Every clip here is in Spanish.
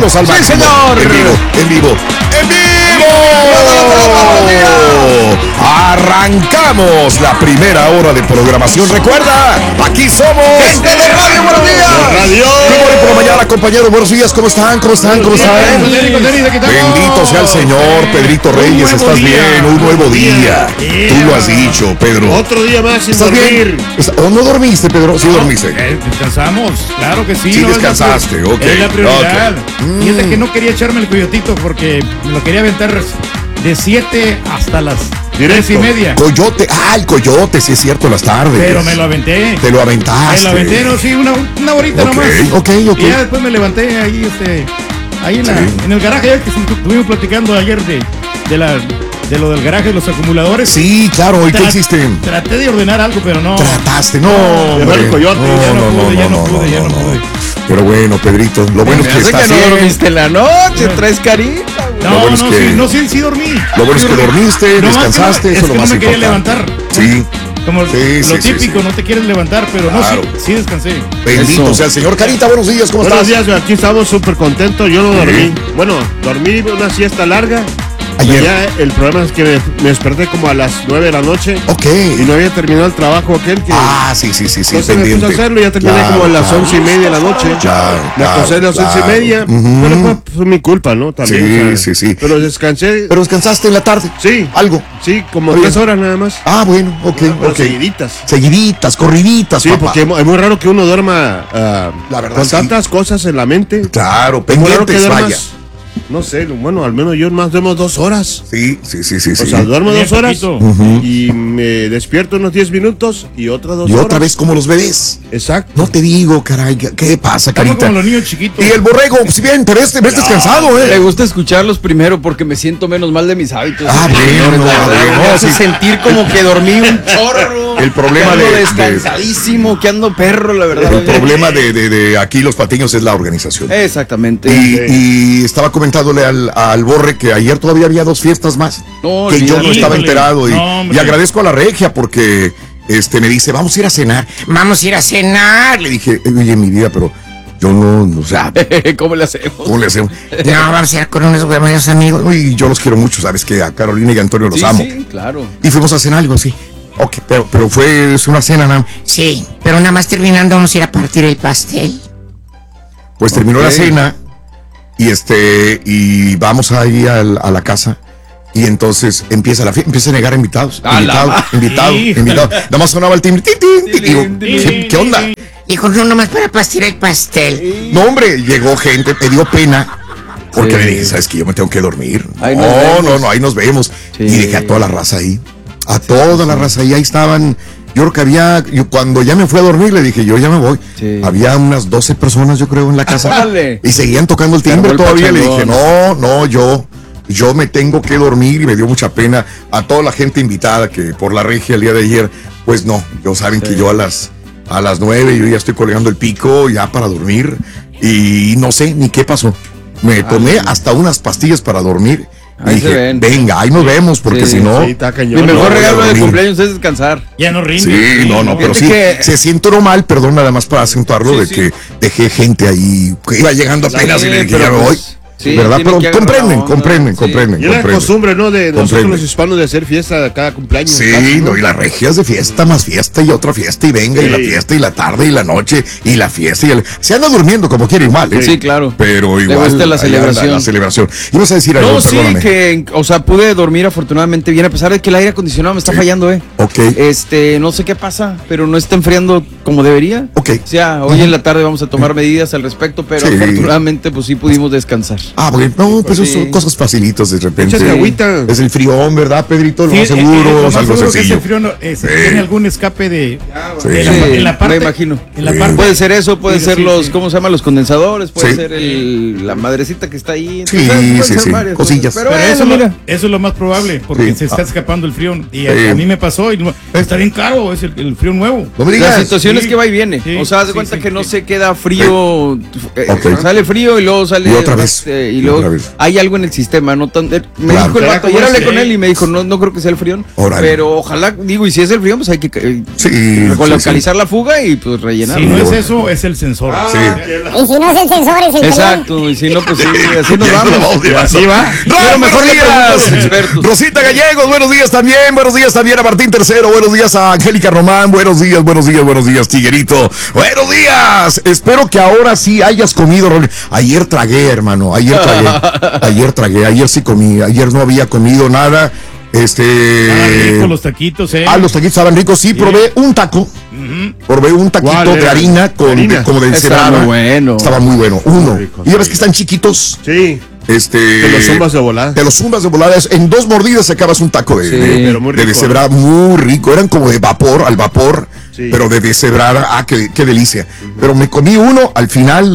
estamos al máximo. ¡Sí, señor! En vivo. Arrancamos la primera hora de programación. Recuerda, aquí somos ¡Gente de radio! ¡Buenos días! Radio. Por la mañana, compañeros. Buenos días. ¿Cómo están? Bendito sea el Señor, Pedrito Reyes. ¿Estás bien? Un nuevo día. Tú lo has dicho, Pedro. Otro día más sin ¿Estás dormir. bien? ¿O no dormiste, Pedro? Sí dormiste. Descansamos, claro que sí. Sí, no, descansaste, ok. Es la prioridad. Okay. Fíjate que no quería echarme el coyotito porque me lo quería aventar de 7 hasta las 3:30. Coyote, el coyote, sí es cierto, las tardes. Pero me lo aventé. Te lo aventaste. Me lo aventé, no, sí, una horita nomás. Ok. Y ya después me levanté ahí, ahí en el garaje, ya que estuvimos platicando ayer de lo del garaje, de los acumuladores. Sí, claro, ¿y qué hiciste? Traté de ordenar algo, pero no. Trataste, no. Dejar el coyote. Ya no pude. Pero bueno, Pedrito, lo bueno es que estás no bien. dormiste en la noche, traes carita. No, bueno es que- sí dormí. Lo bueno es que dormiste, No, descansaste, eso es lo no más me quería importante. levantar. Sí. Como Sí, lo típico, sí. no te quieres levantar, pero Claro. no, sí descansé. Bendito Eso. sea el Señor. Carita, buenos días, ¿cómo Buenos estás? días, aquí estamos súper contentos. Yo no dormí. Bueno, dormí una siesta larga. Ayer. Ya el problema es que me desperté como a las 9 de la noche Ok. y no había terminado el trabajo aquel que... Sí, Entonces me pendiente. puse a hacerlo y ya terminé como a las 11:30 de la noche. Me acosté a las 11:30, pero fue mi culpa, ¿no? También. Sí. Pero descansé. Pero descansaste en la tarde. Sí. Algo. Sí, como Oye. 3 horas nada más. Bueno, Pero ok. seguiditas. Corriditas, Sí, papá. porque es muy raro que uno duerma La verdad, con sí. tantas cosas en la mente. Claro, Es muy raro que pendientes, duermas, vaya. no sé, bueno, al menos yo más duermo 2 horas. Sí. O sea, duermo Bien 2 horas poquito. y me despierto unos 10 minutos y otras 2 Y horas. otra vez como los bebés. Exacto. No te digo, caray, ¿qué pasa, Estamos Carita? como los niños chiquitos. Y el borrego, pues bien, pero ves descansado, Me ¿eh? gusta escucharlos primero porque me siento menos mal de mis hábitos. Bueno, La verdad, bueno, me hace sí. sentir como que dormí un chorro. El problema que ando de- descansadísimo, que ando perro, la verdad. El problema de aquí los patiños es la organización. Exactamente. Y estaba comentándole al Borre que ayer todavía había 2 fiestas más. No, que yo no olvídalo. estaba Híjole. enterado. No, hombre. Y agradezco a la regia porque me dice, vamos a ir a cenar. Vamos a ir a cenar. Le dije, oye, mi vida, pero yo no, o sea, ¿Cómo le hacemos? ¿cómo le hacemos? No, vamos a ir con unos buenos amigos. Y yo los quiero mucho, sabes que a Carolina y a Antonio los amo. Sí, claro. Y fuimos a cenar algo así. Ok, pero es una cena nada. Sí, pero nada más terminando vamos a ir a partir el pastel. Pues terminó Ok. la cena y vamos ahí a la casa. Y entonces empieza la fiesta, empieza a negar invitados. Invitado. Nada más sonaba el timbre. Y digo, ¿qué onda? Dijo, no, nomás para partir el pastel. No, hombre, llegó gente, me dio pena. Porque le dije, ¿sabes que yo me tengo que dormir? Ahí nos vemos. No, ahí nos vemos. Sí. Y dejé a toda la raza ahí. A toda la raza ahí. Ahí estaban. Yo creo que cuando ya me fui a dormir, le dije, yo ya me voy. Sí. Había unas 12 personas, yo creo, en la casa. ¡Órale! Y seguían tocando el timbre Armó el todavía. Le pachangón. dije, no, yo me tengo que dormir. Y me dio mucha pena a toda la gente invitada que por la regia el día de ayer, pues no, yo saben que yo a las 9 yo ya estoy colgando el pico ya para dormir. Y no sé ni qué pasó. Me tomé hasta unas pastillas para dormir. Y Ahí se dije, ven. venga, ahí nos vemos, porque Sí, si no. Sí, está cañón. Mi mejor voy a regalo de dormir. cumpleaños es descansar. Ya no rinde. Sí, no, pero sí, Fíjate que- se siente uno mal, perdón, nada más para acentuarlo, Sí, de sí. que dejé gente ahí, que iba llegando apenas y le dije, ya me voy. sí, ¿Verdad? tienen Pero que agarrar comprenden, onda. comprenden, Sí. comprenden. Y es la comprenden. costumbre, ¿no? De nosotros Comprende. los hispanos de hacer fiesta cada cumpleaños. Sí, casi, no, y las regias de fiesta, más fiesta y otra fiesta, y venga, y la Sí. fiesta, y la tarde, y la noche, y la fiesta, y se anda durmiendo como quiere igual, ¿eh? Sí, claro. Pero Le igual. gusta la ahí celebración. anda la celebración. Ibas a decir algo, No, sí, perdóname. que, o sea, pude dormir afortunadamente bien, a pesar de que el aire acondicionado me está fallando, Ok. no sé qué pasa, pero no está enfriando como debería. Ok. O sea, hoy en la tarde vamos a tomar medidas al respecto, pero Sí. afortunadamente, pues sí pudimos descansar. Bueno, no, pues Sí. son cosas facilitos de repente. Échate agüita. Es el frión, ¿verdad, Pedrito? Lo Sí, más seguro, lo es más algo seguro que sencillo. ese frío tiene algún escape de Sí. en la parte. me imagino. En la Sí. parte. Puede ser eso, puede Sí, ser sí, los, sí. ¿cómo se llama? Los condensadores, puede Sí. ser la madrecita que está ahí. Sí, pueden sí, ser sí, varias cosillas. cosas. Pero, Pero bueno, mira. eso es lo más probable, porque Sí. se está escapando el frío. Y Sí. a mí me pasó, y está bien caro, es el frío nuevo. No me La digas. situación sí. es que va y viene. Sí, o sea, haz de sí, cuenta sí, que no sí. se queda frío. Ok. Sale frío y luego sale Y otra vez. y luego otra vez. hay algo en el sistema, no tan, me Claro. dijo el vato, ayer hablé con Sí. él y me dijo, no creo que sea el frión, Órale. pero ojalá, digo, y si es el frión, pues hay que Sí, localizar la fuga y pues rellenar. Si no es eso, es el sensor. Sí. Y si no es el sensor, es el Exacto, y si no, pues sí, así nos vamos. Así va. Pero mejor le pregunto a los días. expertos. Rosita Gallegos, buenos días también. Buenos días también a Martín Tercero. Buenos días a Angélica Román. Buenos días, Tiguerito. Buenos días. Espero que ahora sí hayas comido. Ayer tragué, hermano. Ayer tragué. Ayer sí comí. Ayer no había comido nada. Ricos los taquitos, los taquitos estaban ricos. Sí, probé un taco. Probé un taquito ¿Cuál de era? harina como de Estaba cebrada. muy bueno. Estaba muy bueno. Uno. Rico, Y ya ves sí. que están chiquitos. Sí. Te los zumbas de volada. Te los zumbas de volada. En 2 mordidas sacabas un taco Sí, pero muy de rico. deshebrada muy rico. Eran como de vapor, al vapor, Sí. pero de deshebrada. Ah, qué delicia. Pero me comí uno al final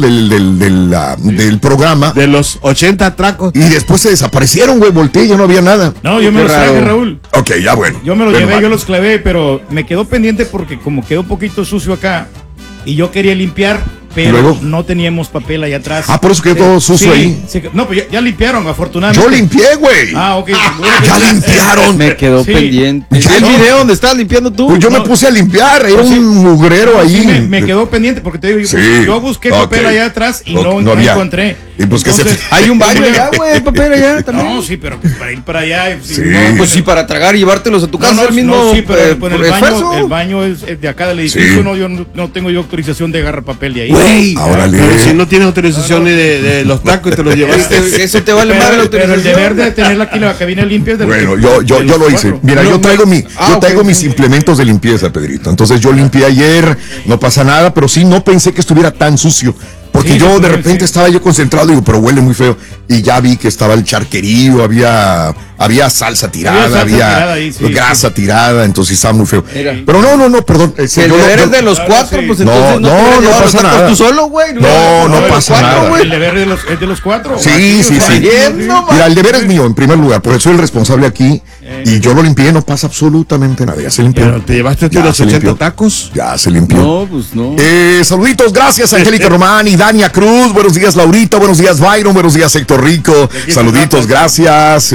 del programa De los 80 tracos. y después se desaparecieron, güey. Volteé y ya no había nada. No, yo me Qué los traje, raro. Raúl. Ok, ya bueno. Yo me los Bueno, llevé, va. yo los clavé, pero me quedó pendiente porque como quedó un poquito sucio acá y yo quería limpiar, pero luego? no teníamos papel allá atrás. Ah, por eso quedó todo sucio ahí. No, pues ya limpiaron, afortunadamente. Yo limpié, güey. Ah, ok. Ya limpiaron. Me quedó Sí. pendiente. Ya ¿Y el no. video donde estabas limpiando tú? Pues yo me No. puse a limpiar. Era No, sí. un mugrero ahí. Sí, me quedó pendiente porque te digo, Sí. yo busqué Ok. papel allá atrás y No no había. encontré. Y pues que se- Hay un baño allá, güey, hay papel allá también. No, sí, pero pues para ir para allá. Sí. No, pues sí, para tragar y llevártelos a tu casa, el mismo sí, pero pues, por el esfuerzo. baño es de acá del edificio, Sí. yo no tengo yo autorización de agarrar papel de ahí. Güey, Ahora Pero si no tienes autorización ni de los tacos y te los llevaste. eso te vale madre la Pero el autorización. deber de tener aquí la cabina limpia es de los Bueno, que- yo de los lo hice. 4. Mira, No, yo traigo ok. mis implementos de limpieza, Pedrito. Entonces yo limpié ayer, no pasa nada, pero sí no pensé que estuviera tan sucio. Porque Sí, yo yo de también, repente sí. estaba yo concentrado, digo, pero huele muy feo. Y ya vi que estaba el charquerío, había salsa tirada, salsa había tirada ahí, sí, grasa tirada, entonces estaba muy feo. Mira. Pero no, perdón. Si el yo deber yo- es de los Ahora 4, sí. pues No, entonces no, te hubieras no llevado los pasa tacos nada. tú solo, güey. No de los pasa 4, nada. güey. El deber es de los 4. Sí, sí, sí. Bien, no, Mira, el deber es mío, en primer lugar, porque soy el responsable aquí. Y yo lo limpié, no pasa absolutamente nada. Ya se limpió. Pero te llevaste tú Ya los se 80 limpió. tacos. Ya se limpió. No, pues no. Saluditos, gracias Angélica Román y Dania Cruz. Buenos días, Laurita. Buenos días, Byron. Buenos días, Héctor Rico. Saluditos, gracias.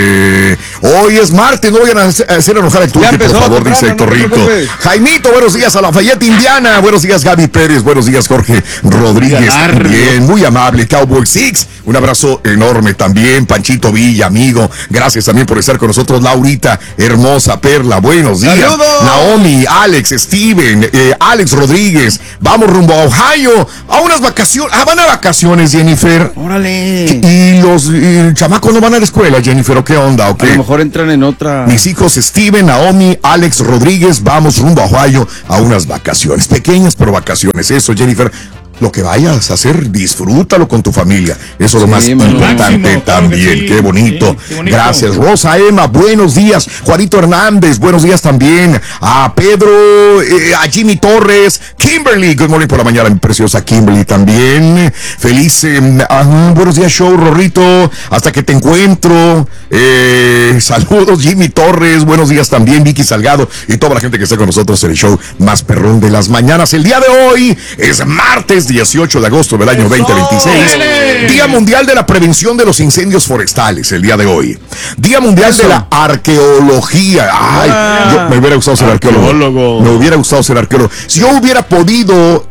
Hoy es martes, no vayan a hacer enojar al Turqui, por empezó favor, temprano, dice Héctor no te Rico. preocupes. Jaimito, buenos días a Lafayette, Indiana. Buenos días, Gaby Pérez. Buenos días, Jorge Rodríguez. Largo. También, muy amable. Cowboy Six, un abrazo enorme también. Panchito Villa, amigo. Gracias también por estar con nosotros, Laurita, hermosa Perla. Buenos días. ¡Saludos! Naomi, Alex, Steven, Alex Rodríguez. Vamos rumbo a Ohio a unas vacaciones. Van a vacaciones, Jennifer. Órale. Y los chamacos no van a la escuela, Jennifer, ¿o qué onda? ¿O A qué? lo mejor entran en otra. Mis hijos Steven, Naomi, Alex Rodríguez, vamos rumbo a Ohio a unas vacaciones, pequeñas pero vacaciones. Eso, Jennifer, lo que vayas a hacer, disfrútalo con tu familia. Eso es lo Sí, más mano. importante Máximo, claro también. que sí. Qué bonito. Sí, qué bonito. Gracias, Rosa Emma. Buenos días. Juanito Hernández, buenos días también. A Pedro, a Jimmy Torres, Kimberly. Good morning por la mañana, mi preciosa Kimberly también. Feliz, buenos días, show, Rorrito. Hasta que te encuentro. Saludos, Jimmy Torres. Buenos días también, Vicky Salgado y toda la gente que está con nosotros en el show más perrón de las mañanas. El día de hoy es martes 18 de agosto del año 2026. ¡Órale! Día Mundial de la Prevención de los Incendios Forestales, el día de hoy. Día Mundial de la Arqueología. Ay, me hubiera gustado ser arqueólogo. Arqueólogo. Me hubiera gustado ser arqueólogo. Si yo hubiera podido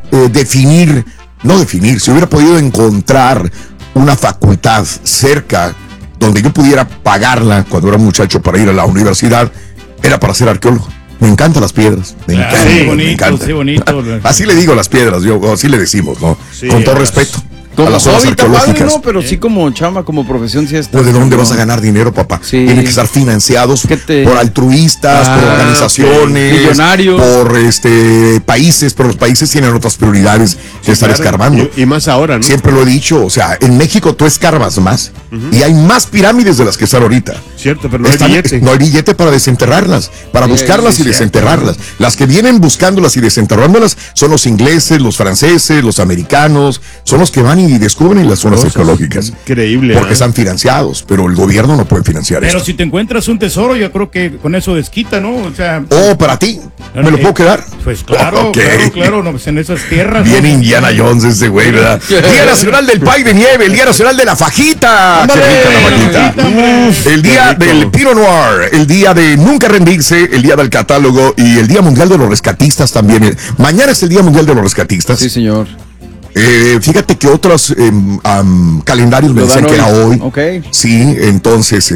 si hubiera podido encontrar una facultad cerca donde yo pudiera pagarla cuando era un muchacho para ir a la universidad, era para ser arqueólogo. Me encantan las piedras. Me Claro, encantan. sí, me bonito, encantan. sí, bonito. Así le digo a las piedras, así le decimos, ¿no? Sí, Con todo las- respeto. A Como las zonas hobby, está padre, arqueológicas. ¿no? Pero sí como chamba, como profesión, sí está. Pues, ¿de dónde ¿no? vas a ganar dinero, papá? Sí. Tienen que estar financiados ¿Qué te- por altruistas, por Ah, organizaciones, ok. Millonarios. por países, pero los países tienen otras prioridades que estar escarbando. Y más ahora, ¿no? Siempre lo he dicho, o sea, en México tú escarbas más y hay más pirámides de las que están ahorita. cierto, pero no hay billete. No hay billete para desenterrarlas, para buscarlas y desenterrarlas. Las que vienen buscándolas y desenterrándolas son los ingleses, los franceses, los americanos, son los que van y descubren las zonas arqueológicas. Increíble. Porque están financiados, pero el gobierno no puede financiar eso. Pero si te encuentras un tesoro, yo creo que con eso desquita, ¿no? O sea... para ti, ¿me lo puedo quedar? Pues claro, claro, no, pues en esas tierras... Bien Indiana Jones ese güey, ¿verdad? Día Nacional del Pay de Nieve, el Día Nacional de la Fajita. ¡Qué rica la fajita! El Día del Pinot Noir, el Día de Nunca Rendirse, el Día del Catálogo y el Día Mundial de los Rescatistas también. Mañana es el Día Mundial de los Rescatistas. Sí, señor. Fíjate que otros calendarios me decían que era hoy. Okay. Sí, entonces,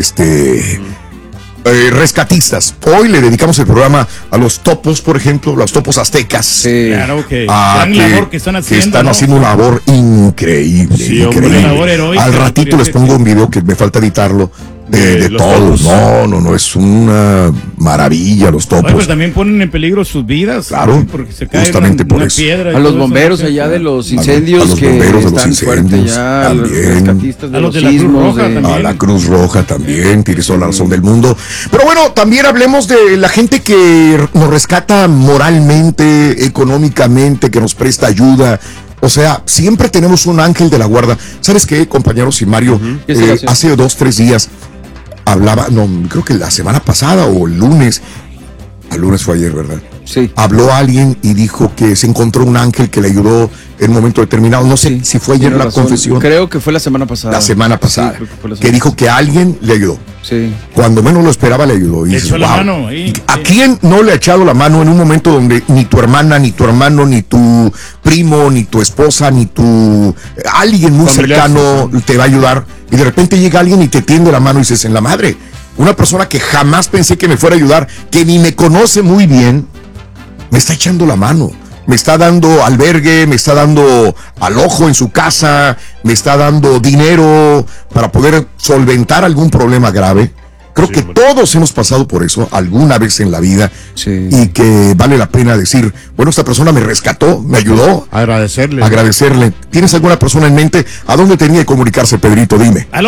rescatistas. Hoy le dedicamos el programa a los topos, por ejemplo, los topos aztecas. Sí. Claro que labor que están haciendo. Están haciendo una labor increíble. Sí, increíble. una labor heroica. Al ratito les pongo un video que me falta editarlo. De todos. No, es una maravilla los topos. Oye, pues también ponen en peligro sus vidas. Claro, ¿sí? Porque se cae justamente por una eso. piedra. A los bomberos allá de los incendios, a los que bomberos de los están fuertes incendios, ya, a los también. rescatistas de A los los de la Cruz sismos. Roja también. A la Cruz Roja también, tienes toda la razón del mundo. Pero bueno, también hablemos de la gente que nos rescata moralmente, económicamente, que nos presta ayuda. O sea, siempre tenemos un ángel de la guarda. ¿Sabes qué, compañeros y Mario? Hace 2-3 días hablaba, creo que la semana pasada o el lunes fue ayer, ¿verdad? Sí. Habló alguien y dijo que se encontró un ángel que le ayudó en un momento determinado. No sé si fue ayer la confesión. Creo que fue la semana pasada. La semana pasada. Sí, que dijo que alguien le ayudó. Sí. Cuando menos lo esperaba le ayudó. Y Le dices, echó la wow. mano ahí. ¿A quién no le ha echado la mano en un momento donde ni tu hermana, ni tu hermano, ni tu primo, ni tu esposa, ni tu alguien muy familiar cercano te va a ayudar? Y de repente llega alguien y te tiende la mano y dices, en la madre, una persona que jamás pensé que me fuera a ayudar, que ni me conoce muy bien, me está echando la mano, me está dando albergue, me está dando alojo en su casa, me está dando dinero para poder solventar algún problema grave. Creo que todos hemos pasado por eso alguna vez en la vida, y que vale la pena decir, bueno, esta persona me rescató, me ayudó. Agradecerle. ¿Tienes alguna persona en mente? ¿A dónde tenía que comunicarse, Pedrito? Dime. Al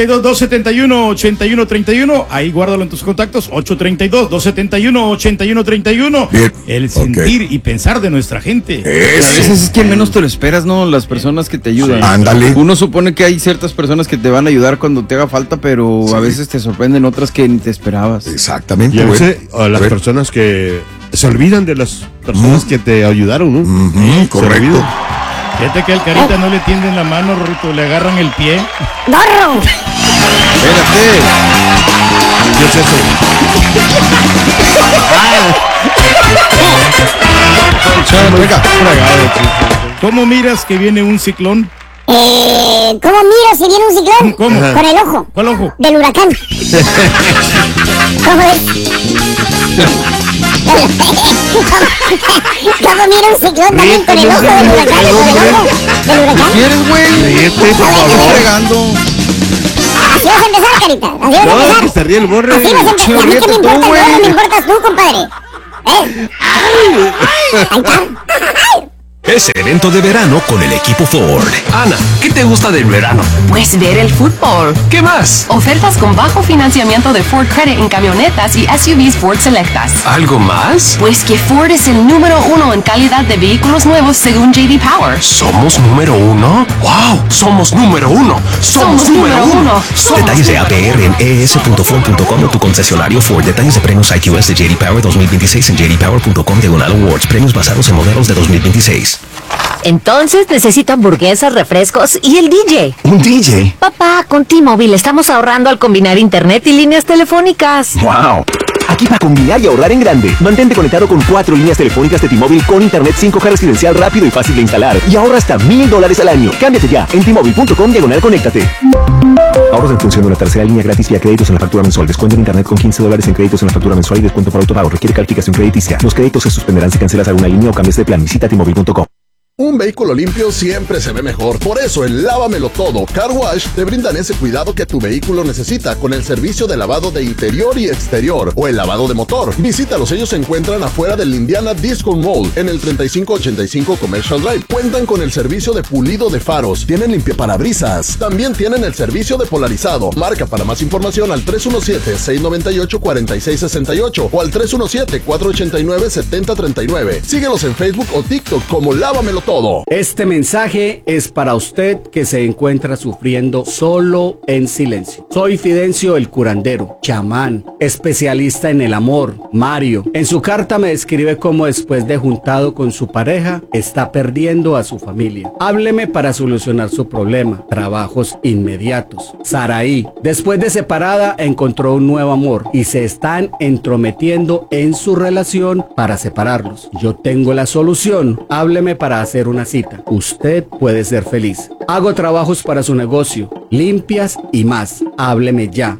832-271-8131, ahí guárdalo en tus contactos, 832-271-8131. Bien. El sentir y pensar de nuestra gente. Eso. A veces es quien menos te lo esperas, ¿no? Las personas que te ayudan. Ándale. Uno supone que hay ciertas personas que te van a ayudar cuando te haga falta, pero a veces te sorprenden otras que ni te esperabas. Exactamente. Y a veces las personas que se olvidan de las personas que te ayudaron, ¿no? Correcto. Fíjate que al Carita no le tienden la mano, Rorrito, le agarran el pie. ¡Gorro! Espérate. ¿Qué es eso? Venga. ¿Cómo miras que viene un ciclón? ¿Cómo miro si viene un ciclón? ¿Cómo? Con el ojo. ¿Cuál ojo? Del huracán. ¿Cómo es? ¿Cómo mira un ciclón también con el ojo del huracán? ¿Con el ojo del huracán? ¿Quieres, güey? Ríete, por favor. Fregando. Así vas a empezar, Carita. Así vas a No, que empezar. se ríe el borre. Así vas a empezar. ¿A mí qué me importa el borre? Me importas tú, compadre. Ahí está. Es evento de verano con el equipo Ford. Ana, ¿qué te gusta del verano? Pues ver el fútbol. ¿Qué más? Ofertas con bajo financiamiento de Ford Credit en camionetas y SUVs Ford Selectas. ¿Algo más? Pues que Ford es el número 1 en calidad de vehículos nuevos según J.D. Power. ¿Somos número 1? ¡Wow! ¡Somos número 1! ¡Somos número 1! Detalles de APR en es.ford.com o tu concesionario Ford. Detalles de premios IQS de J.D. Power 2026 en jdpower.com/awards. Premios basados en modelos de 2026. Entonces necesito hamburguesas, refrescos y el DJ. ¿Un DJ? Papá, con T-Mobile estamos ahorrando al combinar internet y líneas telefónicas. ¡Wow! Aquí para combinar y ahorrar en grande. Mantente conectado con 4 líneas telefónicas de T-Mobile con internet 5G residencial rápido y fácil de instalar. Y ahorra hasta $1,000 al año. Cámbiate ya en T-Mobile.com/conéctate. Ahorros en función de una tercera línea gratis vía créditos en la factura mensual. Descuento en internet con $15 en créditos en la factura mensual y descuento por autopago. Requiere calificación crediticia. Los créditos se suspenderán si cancelas alguna línea o cambias de plan. Visita T-Mobile.com. Un vehículo limpio siempre se ve mejor. Por eso en Lávamelo Todo Car Wash te brindan ese cuidado que tu vehículo necesita con el servicio de lavado de interior y exterior o el lavado de motor. Visítalos, ellos se encuentran afuera del Indiana Disco Mall en el 3585 Commercial Drive. Cuentan con el servicio de pulido de faros, tienen limpiaparabrisas, también tienen el servicio de polarizado. Marca para más información al 317-698-4668 o al 317-489-7039. Síguelos en Facebook o TikTok como Lávamelo Todo. Este mensaje es para usted que se encuentra sufriendo solo en silencio. Soy Fidencio el curandero, chamán, especialista en el amor, Mario. En su carta me describe cómo después de juntado con su pareja, está perdiendo a su familia. Hábleme para solucionar su problema. Trabajos inmediatos. Saraí, después de separada, encontró un nuevo amor y se están entrometiendo en su relación para separarlos. Yo tengo la solución. Hábleme para hacer una cita. Usted puede ser feliz. Hago trabajos para su negocio, limpias y más. Hábleme ya.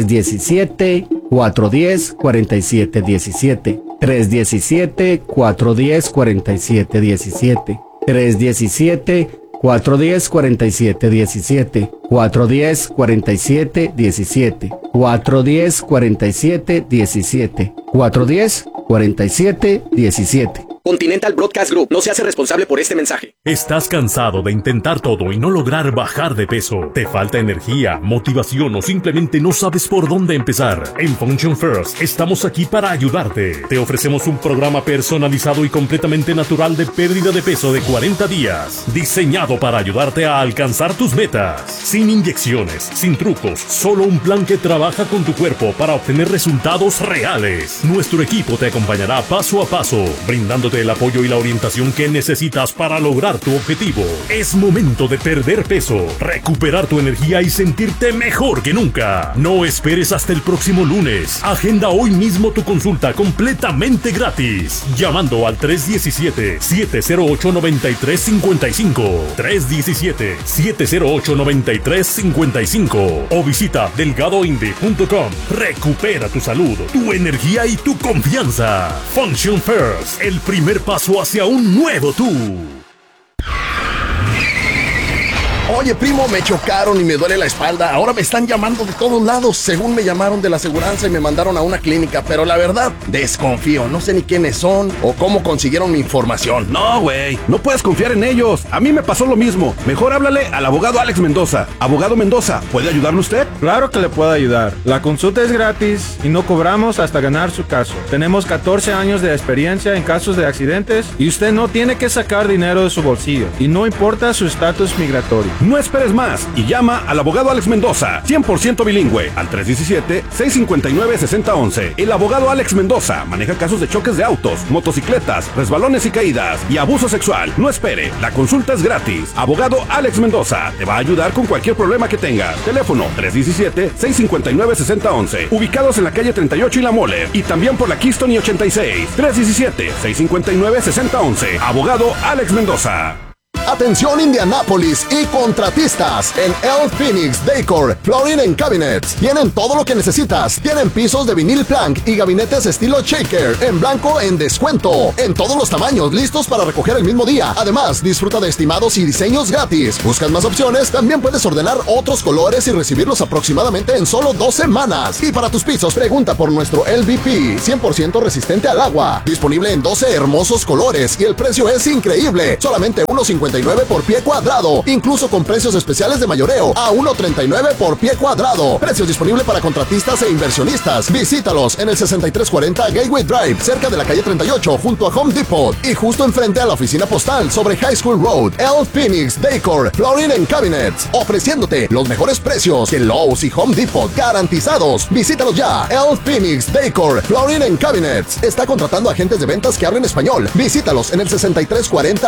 317-410-4717. 317-410-4717. 317-410-4717. 410-4717. 410-4717. 410-4717. Continental Broadcast Group no se hace responsable por este mensaje. ¿Estás cansado de intentar todo y no lograr bajar de peso? ¿Te falta energía, motivación o simplemente no sabes por dónde empezar? En Function First estamos aquí para ayudarte. Te ofrecemos un programa personalizado y completamente natural de pérdida de peso de 40 días, diseñado para ayudarte a alcanzar tus metas. Sin inyecciones, sin trucos, solo un plan que trabaja con tu cuerpo para obtener resultados reales. Nuestro equipo te acompañará paso a paso, brindándote el apoyo y la orientación que necesitas para lograr tu objetivo. Es momento de perder peso, recuperar tu energía y sentirte mejor que nunca. No esperes hasta el próximo lunes. Agenda hoy mismo tu consulta completamente gratis, llamando al 317-708-9355. 317-708-9355 o visita delgadoinde.com. Recupera tu salud, tu energía y tu confianza. Function First, el primer paso hacia un nuevo tú. Oye, primo, me chocaron y me duele la espalda. Ahora me están llamando de todos lados. Según me llamaron de la aseguranza y me mandaron a una clínica. Pero la verdad, desconfío. No sé ni quiénes son o cómo consiguieron mi información. No, güey. No puedes confiar en ellos. A mí me pasó lo mismo. Mejor háblale al abogado Alex Mendoza. Abogado Mendoza, ¿puede ayudarle usted? Claro que le puedo ayudar. La consulta es gratis y no cobramos hasta ganar su caso. Tenemos 14 años de experiencia en casos de accidentes y usted no tiene que sacar dinero de su bolsillo. Y no importa su estatus migratorio. No esperes más y llama al abogado Alex Mendoza, 100% bilingüe, al 317-659-6011. El abogado Alex Mendoza maneja casos de choques de autos, motocicletas, resbalones y caídas y abuso sexual. No espere, la consulta es gratis. Abogado Alex Mendoza te va a ayudar con cualquier problema que tengas. Teléfono 317-659-6011. Ubicados en la calle 38 y La Mole y también por la Keystone y 86. 317-659-6011. Abogado Alex Mendoza. Atención Indianápolis y contratistas. En El Phoenix Decor Flooring and Cabinets tienen todo lo que necesitas. Tienen pisos de vinil plank y gabinetes estilo shaker en blanco en descuento, en todos los tamaños, listos para recoger el mismo día. Además, disfruta de estimados y diseños gratis. ¿Buscas más opciones? También puedes ordenar otros colores y recibirlos aproximadamente en solo 2 semanas. Y para tus pisos, pregunta por nuestro LVP 100% resistente al agua, disponible en 12 hermosos colores y el precio es increíble, solamente $1.59 por pie cuadrado, incluso con precios especiales de mayoreo a $1.39 por pie cuadrado. Precios disponibles para contratistas e inversionistas. Visítalos en el 6340 Gateway Drive, cerca de la calle 38, junto a Home Depot y justo enfrente a la oficina postal sobre High School Road. El Phoenix Decor Flooring and Cabinets, ofreciéndote los mejores precios que Lowe's y Home Depot, garantizados. Visítalos ya. El Phoenix Decor Flooring and Cabinets está contratando agentes de ventas que hablen español. Visítalos en el 6340